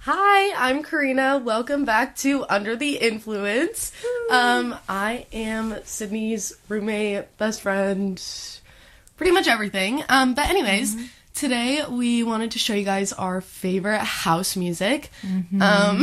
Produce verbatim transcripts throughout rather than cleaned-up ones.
Hi, I'm Karina. Welcome back to Under the Influence. Um, I am Sydney's roommate, best friend, pretty much everything. Um, but anyways, mm-hmm. today we wanted to show you guys our favorite house music. Mm-hmm. Um,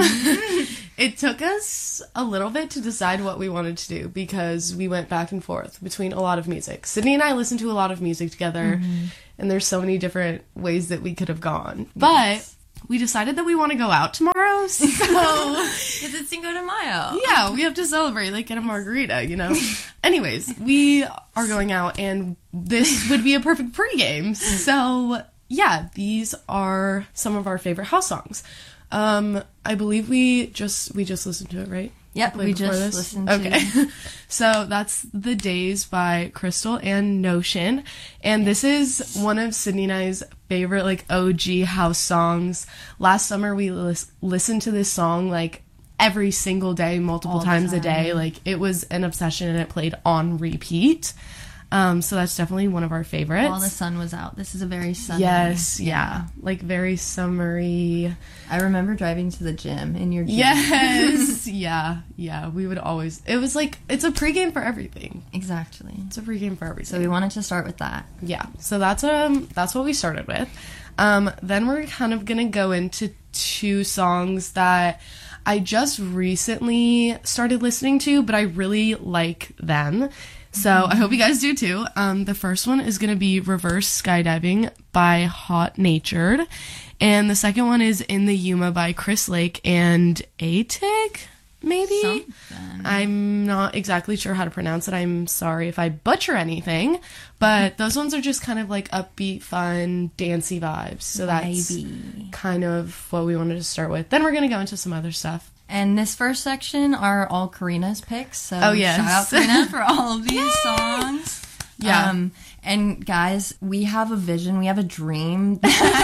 it took us a little bit to decide what we wanted to do because we went back and forth between a lot of music. Sydney and I listen to a lot of music together, mm-hmm. and there's so many different ways that we could have gone. Yes. But we decided that we want to go out tomorrow, so... Because it's Cinco de Mayo. Yeah, we have to celebrate, like, get a margarita, you know? Anyways, we are going out, and this would be a perfect pregame. So, yeah, these are some of our favorite house songs. Um, I believe we just we just listened to it, right? Yep, we just this? listened to it. Okay. So that's The Days by Crystal and Notion. And this is one of Sydney and I's favorite, like, O G house songs. Last summer, we lis- listened to this song, like, every single day, multiple All times time. a day. Like, it was an obsession, and it played on repeat. Um, so that's definitely one of our favorites. While the sun was out. This is a very sunny. Yes, yeah. Like, very summery. I remember driving to the gym in your gym. Yes. yeah, yeah. We would always... It was like, it's a pregame for everything. Exactly. It's a pregame for everything. So we wanted to start with that. Yeah. So that's um that's what we started with. Um, then we're kind of going to go into two songs that I just recently started listening to, but I really like them. So I hope you guys do too. Um, the first one is going to be Reverse Skydiving by Hot Natured. And the second one is In the Yuma by Chris Lake and A-Tig, maybe? Something. I'm not exactly sure how to pronounce it. I'm sorry if I butcher anything. But those ones are just kind of like upbeat, fun, dancey vibes. So that's Maybe. kind of what we wanted to start with. Then we're going to go into some other stuff. And this first section are all Karina's picks. So oh, yes. shout out Karina for all of these songs. Yeah. Um, and guys, we have a vision. We have a dream.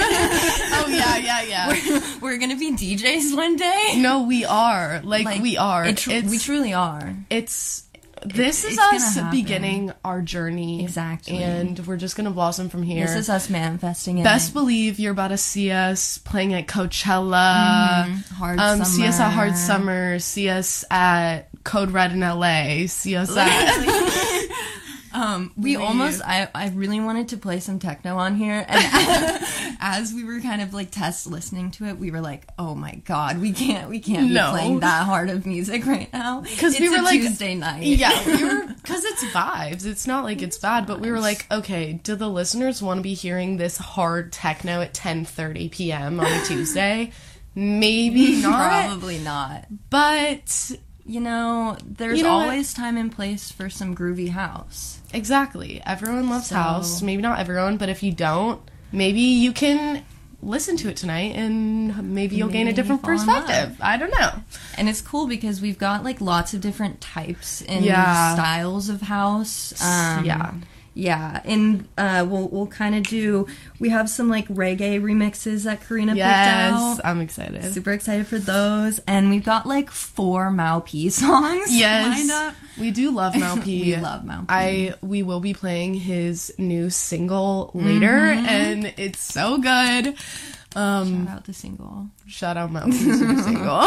oh, yeah, yeah, yeah. We're, we're going to be D Js one day. No, we are. Like, like we are. It tr- it's, we truly are. It's... This it, is us beginning our journey. Exactly. And we're just going to blossom from here. This is us manifesting it. Best believe you're about to see us playing at Coachella. Mm-hmm. Hard um, Summer. See us at Hard Summer. See us at Code Red in L A. See us at... Um, we Leave. almost, I, I really wanted to play some techno on here, and as we were kind of like test listening to it, we were like, oh my god, we can't, we can't no. be playing that hard of music right now. Because we were a like, Tuesday night. Yeah, we were, because it's vibes, it's not like it's, it's bad, vibes. But we were like, okay, do the listeners want to be hearing this hard techno at ten thirty p.m. on a Tuesday? Maybe not. Probably not. But... You know, there's you know always what? time and place for some groovy house. Exactly. Everyone loves so, house. Maybe not everyone, but if you don't, maybe you can listen to it tonight and maybe you'll maybe gain a different perspective. I don't know. And it's cool because we've got like lots of different types and yeah. styles of house. Um, yeah. Yeah, and uh, we'll we'll kind of do. We have some like reggae remixes that Karina yes, picked out. Yes, I'm excited. Super excited for those, and we've got like four Mau P songs. Yes, lined up. We do love Mau P. we love Mau P. I we will be playing his new single later, mm-hmm. and it's so good. Um, shout out the single. Shout out Mau P's new single.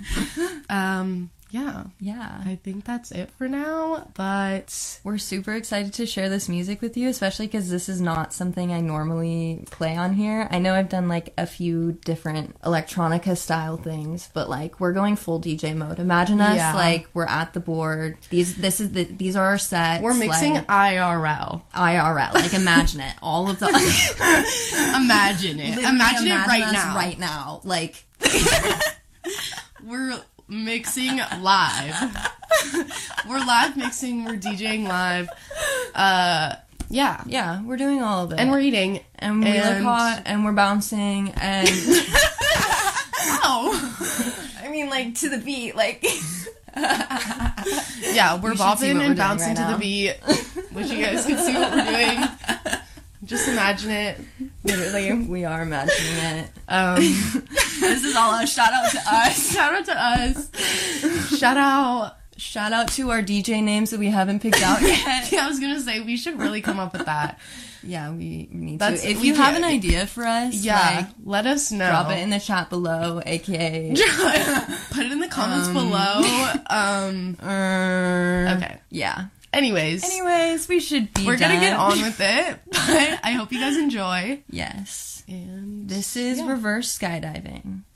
um. Yeah. Yeah. I think that's it for now, but... We're super excited to share this music with you, especially because this is not something I normally play on here. I know I've done, like, a few different electronica-style things, but, like, we're going full D J mode. Imagine us, yeah. like, we're at the board. These this is the, these are our sets. We're mixing like, I R L. I R L. Like, imagine it. All of the... imagine it. Literally imagine, imagine it right us now. right now. Like... We're... mixing live. We're live mixing, we're DJing live. Uh yeah. Yeah, we're doing all of it. And we're eating. And we and... look hot and we're bouncing and Ow. I mean like to the beat, like yeah, we're bopping and bouncing right to now. the beat. Wish you guys could see what we're doing. Just imagine it. Literally, we are imagining it. Um, this is all a shout out to us. Shout out to us. Shout out Shout out to our D J names that we haven't picked out yet. Yeah, I was gonna say we should really come up with that. Yeah, we need That's- to. If we you have can- an idea for us, Yeah, like, let us know. drop it in the chat below, aka Put it in the comments Um, below. Um, uh, okay. Yeah. Anyways, Anyways, we should be we're gonna done. get on with it. But I hope you guys enjoy. Yes. And This is yeah. reverse skydiving.